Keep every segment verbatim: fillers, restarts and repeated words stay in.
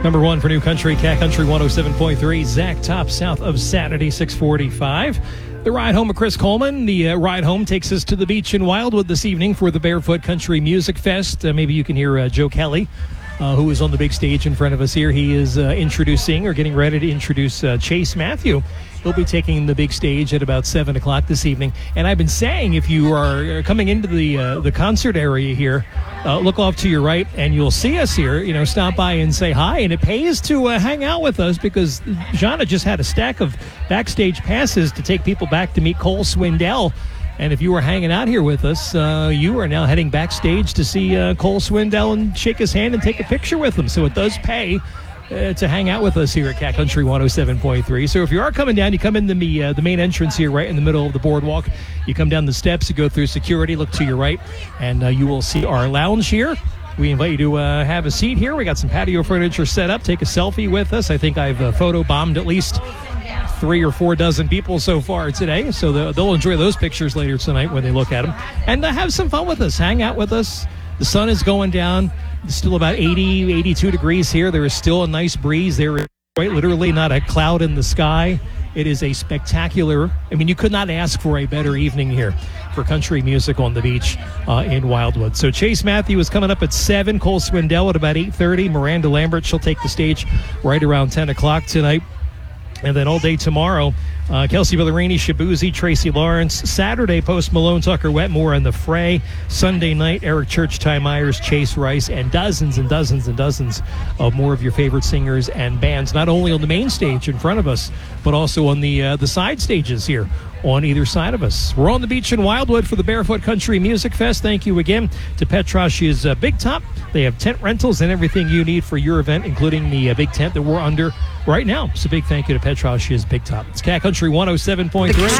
Number one for New Country, Cat Country one oh seven point three. Zach Top, south of Saturday, six forty-five. The ride home of Chris Coleman. The uh, ride home takes us to the beach in Wildwood this evening for the Barefoot Country Music Fest. Uh, maybe you can hear uh, Joe Kelly, uh, who is on the big stage in front of us here. He is uh, introducing or getting ready to introduce uh, Chase Matthew. He'll be taking the big stage at about seven o'clock this evening. And I've been saying, if you are coming into the uh, the concert area here, uh, look off to your right and you'll see us here. You know, stop by and say hi. And it pays to uh, hang out with us because Jana just had a stack of backstage passes to take people back to meet Cole Swindell. And if you were hanging out here with us, uh, you are now heading backstage to see uh, Cole Swindell and shake his hand and take a picture with him. So it does pay Uh, to hang out with us here at Cat Country one oh seven point three. So if you are coming down, you come in the uh, the main entrance here right in the middle of the boardwalk. You come down the steps, you go through security, look to your right, and uh, you will see our lounge here. We invite you to uh, have a seat here. We got some patio furniture set up. Take a selfie with us. I think I've uh, photo bombed at least three or four dozen people so far today. So the, they'll enjoy those pictures later tonight when they look at them. And uh, have some fun with us. Hang out with us. The sun is going down. It's still about eighty, eighty-two degrees here. There is still a nice breeze. There is quite literally not a cloud in the sky. It is a spectacular, I mean, you could not ask for a better evening here for country music on the beach uh, in Wildwood. So Chase Matthew is coming up at seven. Cole Swindell at about eight thirty. Miranda Lambert, she'll take the stage right around ten o'clock tonight. And then all day tomorrow, uh, Kelsey Ballerini, Shabuzi, Tracy Lawrence. Saturday, Post Malone, Tucker Wetmore, and The Fray. Sunday night, Eric Church, Ty Myers, Chase Rice, and dozens and dozens and dozens of more of your favorite singers and bands, not only on the main stage in front of us, but also on the uh, the side stages here on either side of us. We're on the beach in Wildwood for the Barefoot Country Music Fest. Thank you again to Petroshia's uh, Big Top. They have tent rentals and everything you need for your event, including the uh, big tent that we're under right now. So big thank you to Petroshia's Big Top. It's Cat Country one oh seven point three.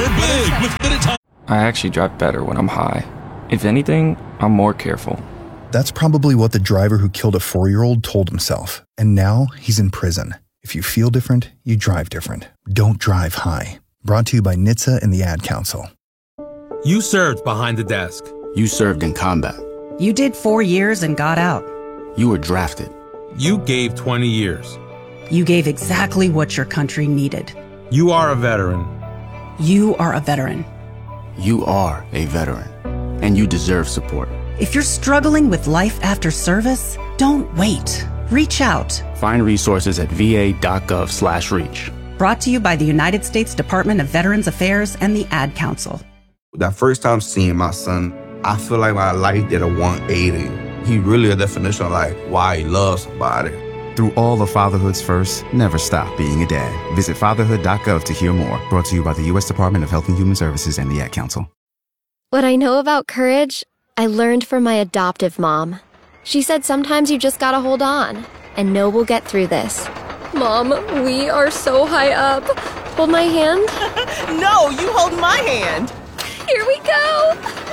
I actually drive better when I'm high. If anything, I'm more careful. That's probably what the driver who killed a four-year-old told himself. And now he's in prison. If you feel different, you drive different. Don't drive high. Brought to you by N H T S A and the Ad Council. You served behind the desk. You served in combat. You did four years and got out. You were drafted. You gave twenty years. You gave exactly what your country needed. You are a veteran. You are a veteran. You are a veteran. And you deserve support. If you're struggling with life after service, don't wait. Reach out. Find resources at va.gov slash reach. Brought to you by the United States Department of Veterans Affairs and the Ad Council. That first time seeing my son, I feel like my life did a one eighty. He really a definition of like why he loves somebody. Through all of fatherhood's first, never stop being a dad. Visit fatherhood dot gov to hear more. Brought to you by the U S Department of Health and Human Services and the Ad Council. What I know about courage, I learned from my adoptive mom. She said sometimes you just gotta hold on and know we'll get through this. Mom, we are so high up. Hold my hand. No, you hold my hand. Here we go.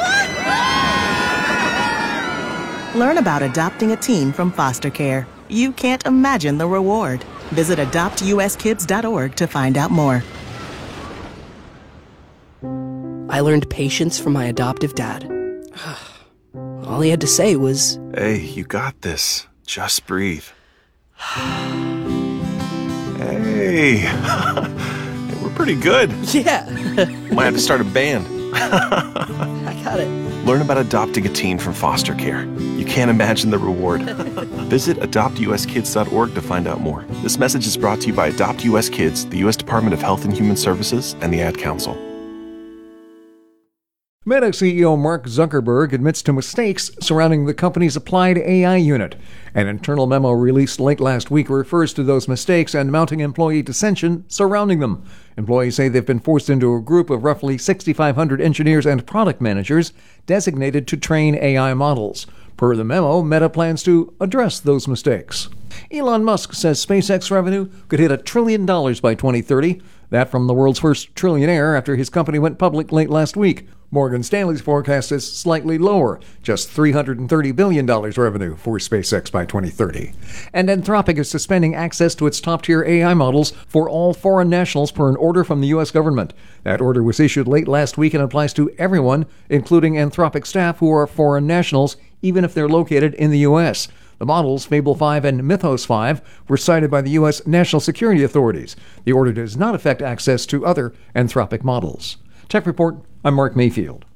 Learn about adopting a teen from foster care. You can't imagine the reward. Visit adopt u s kids dot org to find out more. I learned patience from my adoptive dad. All he had to say was, "Hey, you got this. Just breathe." Hey, we're pretty good. Yeah. Might have to start a band. I got it. Learn about adopting a teen from foster care. You can't imagine the reward. Visit adopt u s kids dot org to find out more. This message is brought to you by Adopt U S Kids, the U S Department of Health and Human Services, and the Ad Council. Meta C E O Mark Zuckerberg admits to mistakes surrounding the company's applied A I unit. An internal memo released late last week refers to those mistakes and mounting employee dissension surrounding them. Employees say they've been forced into a group of roughly sixty-five hundred engineers and product managers designated to train A I models. Per the memo, Meta plans to address those mistakes. Elon Musk says SpaceX revenue could hit a trillion dollars by twenty thirty. That from the world's first trillionaire after his company went public late last week. Morgan Stanley's forecast is slightly lower, just three hundred thirty billion dollars revenue for SpaceX by twenty thirty. And Anthropic is suspending access to its top-tier A I models for all foreign nationals per an order from the U S government. That order was issued late last week and applies to everyone, including Anthropic staff who are foreign nationals, even if they're located in the U S. The models, Fable five and Mythos five, were cited by the U S national security authorities. The order does not affect access to other Anthropic models. Tech Report, I'm Mark Mayfield.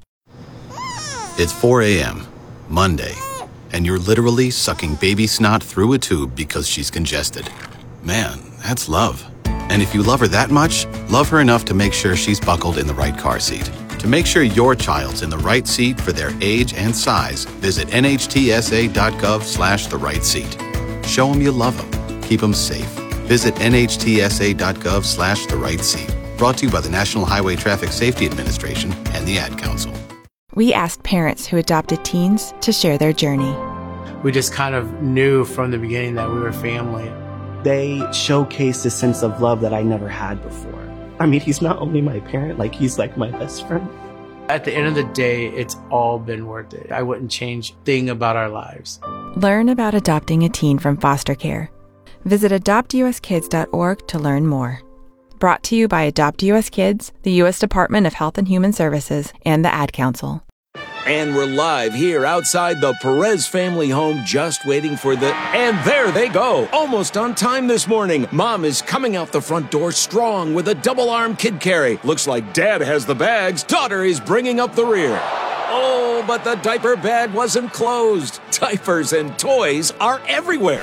It's four a.m., Monday, and you're literally sucking baby snot through a tube because she's congested. Man, that's love. And if you love her that much, love her enough to make sure she's buckled in the right car seat. To make sure your child's in the right seat for their age and size, visit N H T S A dot gov slash the right seat. Show them you love them. Keep them safe. Visit N H T S A dot gov slash the right seat. Brought to you by the National Highway Traffic Safety Administration and the Ad Council. We asked parents who adopted teens to share their journey. We just kind of knew from the beginning that we were family. They showcased a sense of love that I never had before. I mean, he's not only my parent, like he's like my best friend. At the end of the day, it's all been worth it. I wouldn't change a thing about our lives. Learn about adopting a teen from foster care. Visit adopt U S kids dot org to learn more. Brought to you by Adopt U S Kids, the U S Department of Health and Human Services, and the Ad Council. And we're live here outside the Perez family home, just waiting for the... And there they go! Almost on time this morning. Mom is coming out the front door strong with a double-arm kid carry. Looks like Dad has the bags. Daughter is bringing up the rear. Oh, but the diaper bag wasn't closed. Diapers and toys are everywhere.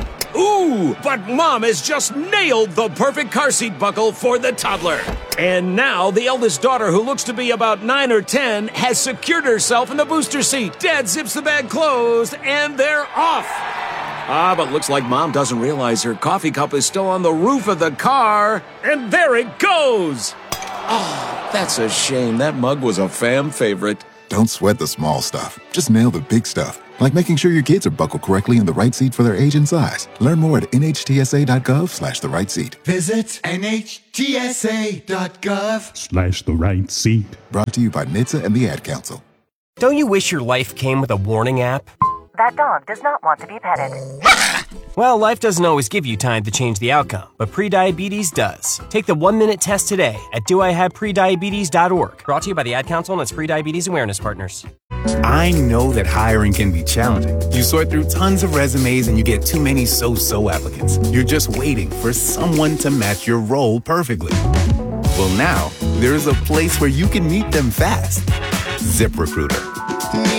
Ooh, but Mom has just nailed the perfect car seat buckle for the toddler. And now the eldest daughter, who looks to be about nine or ten, has secured herself in the booster seat. Dad zips the bag closed, and they're off. Ah, but looks like Mom doesn't realize her coffee cup is still on the roof of the car. And there it goes. Oh, that's a shame. That mug was a fam favorite. Don't sweat the small stuff. Just nail the big stuff. Like making sure your kids are buckled correctly in the right seat for their age and size. Learn more at N H T S A dot gov slash the right seat. Visit N H T S A dot gov Slash the right seat. Brought to you by N H T S A and the Ad Council. Don't you wish your life came with a warning app? That dog does not want to be petted. Well, life doesn't always give you time to change the outcome, but prediabetes does. Take the one-minute test today at do I have prediabetes dot org. Brought to you by the Ad Council and its Prediabetes Awareness Partners. I know that hiring can be challenging. You sort through tons of resumes and you get too many so-so applicants. You're just waiting for someone to match your role perfectly. Well, now, there's a place where you can meet them fast. ZipRecruiter.